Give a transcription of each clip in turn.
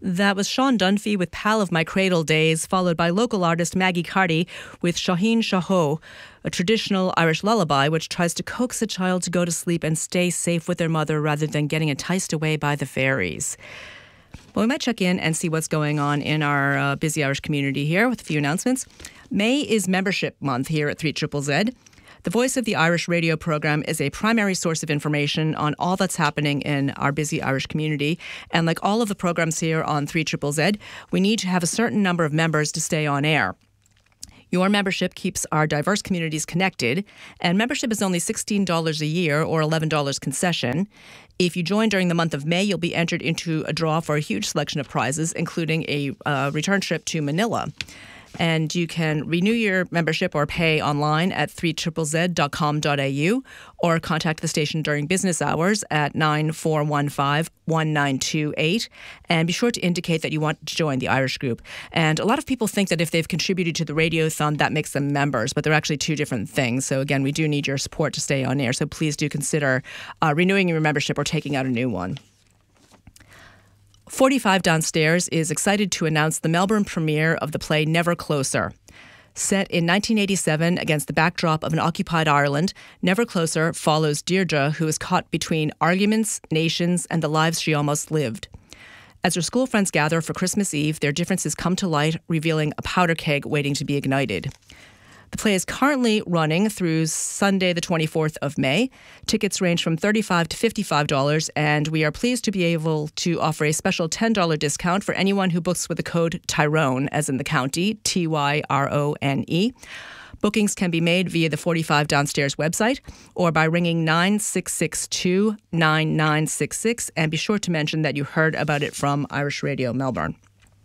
That was Sean Dunphy with Pal of My Cradle Days, followed by local artist Maggie Carty with Shaheen Shaho, a traditional Irish lullaby which tries to coax a child to go to sleep and stay safe with their mother rather than getting enticed away by the fairies. Well, we might check in and see what's going on in our busy Irish community here with a few announcements. May is membership month here at 3ZZZ. The Voice of the Irish radio program is a primary source of information on all that's happening in our busy Irish community. And like all of the programs here on 3ZZZ, we need to have a certain number of members to stay on air. Your membership keeps our diverse communities connected, and membership is only $16 a year or $11 concession. If you join during the month of May, you'll be entered into a draw for a huge selection of prizes, including a return trip to Manila. And you can renew your membership or pay online at 3ZZZ.com.au or contact the station during business hours at 9415-1928. And be sure to indicate that you want to join the Irish group. And a lot of people think that if they've contributed to the Radiothon, that makes them members, but they're actually two different things. So again, we do need your support to stay on air. So please do consider renewing your membership or taking out a new one. 45 Downstairs is excited to announce the Melbourne premiere of the play Never Closer. Set in 1987 against the backdrop of an occupied Ireland, Never Closer follows Deirdre, who is caught between arguments, nations, and the lives she almost lived. As her school friends gather for Christmas Eve, their differences come to light, revealing a powder keg waiting to be ignited. The play is currently running through Sunday, the 24th of May. Tickets range from $35 to $55, and we are pleased to be able to offer a special $10 discount for anyone who books with the code Tyrone, as in the county, Tyrone. Bookings can be made via the 45 Downstairs website or by ringing 9662-9966, and be sure to mention that you heard about it from Irish Radio Melbourne.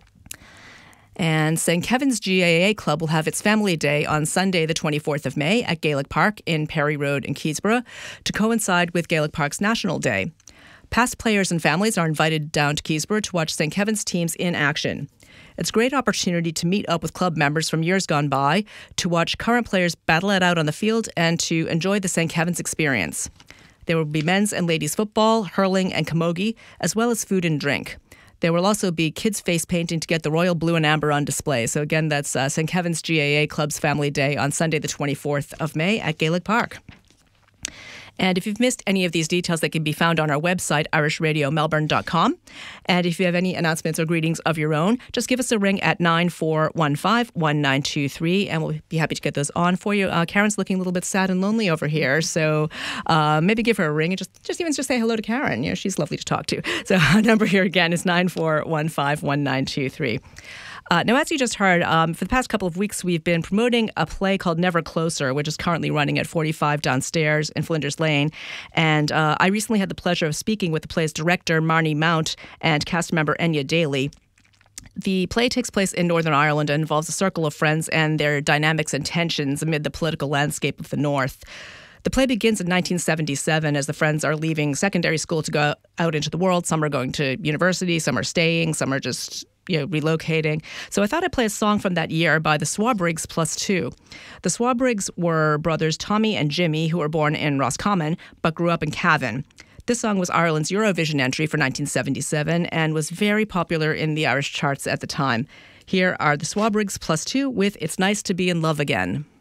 And St. Kevin's GAA Club will have its Family Day on Sunday, the 24th of May at Gaelic Park in Perry Road in Keysborough to coincide with Gaelic Park's National Day. Past players and families are invited down to Keysborough to watch St. Kevin's teams in action. It's a great opportunity to meet up with club members from years gone by, to watch current players battle it out on the field, and to enjoy the St. Kevin's experience. There will be men's and ladies' football, hurling and camogie, as well as food and drink. There will also be kids' face painting to get the royal blue and amber on display. So again, that's St. Kevin's GAA Club's Family Day on Sunday, the 24th of May at Gaelic Park. And if you've missed any of these details, they can be found on our website, irishradiomelbourne.com. And if you have any announcements or greetings of your own, just give us a ring at 9415-1923, and we'll be happy to get those on for you. Karen's looking a little bit sad and lonely over here, so maybe give her a ring and just even say hello to Karen. You know, she's lovely to talk to. So our number here again is 9415-1923. Now, as you just heard, for the past couple of weeks, we've been promoting a play called Never Closer, which is currently running at 45 Downstairs in Flinders Lane. And I recently had the pleasure of speaking with the play's director, Marnie Mount, and cast member Enya Daly. The play takes place in Northern Ireland and involves a circle of friends and their dynamics and tensions amid the political landscape of the North. The play begins in 1977 as the friends are leaving secondary school to go out into the world. Some are going to university, some are staying, some are just relocating. So I thought I'd play a song from that year by the Swabrigs +2. The Swabrigs were brothers Tommy and Jimmy, who were born in Roscommon but grew up in Cavan. This song was Ireland's Eurovision entry for 1977 and was very popular in the Irish charts at the time. Here are the Swabrigs +2 with It's Nice to Be in Love Again.